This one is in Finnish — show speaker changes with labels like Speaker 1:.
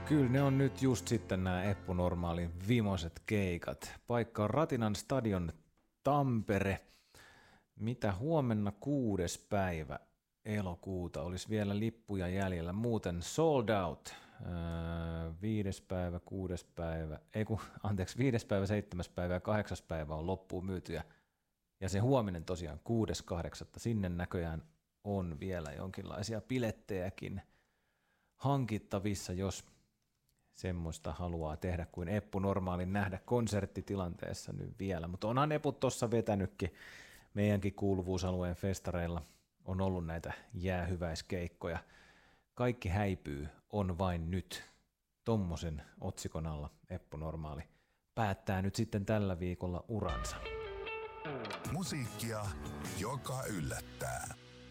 Speaker 1: Kyllä ne on nyt just sitten nämä Eppu Normaalin vimoset keikat. Paikka on Ratinan stadion Tampere. Mitä huomenna 6. päivä elokuuta olisi vielä lippuja jäljellä. Muuten sold out. 5. päivä, 6. päivä, 5. päivä, 7. päivä ja 8. päivä on loppuun myytyjä. Ja se huominen tosiaan 6.8. Sinne näköjään on vielä jonkinlaisia bilettejäkin hankittavissa, jos semmoista haluaa tehdä kuin Eppu Normaalin nähdä konserttitilanteessa nyt vielä. Mutta onhan Eput tuossa vetänytkin meidänkin kuuluvuusalueen festareilla. On ollut näitä jäähyväiskeikkoja. Kaikki häipyy, on vain nyt. Tommosen otsikon alla Eppu Normaali päättää nyt sitten tällä viikolla uransa.
Speaker 2: Musiikkia, joka yllättää.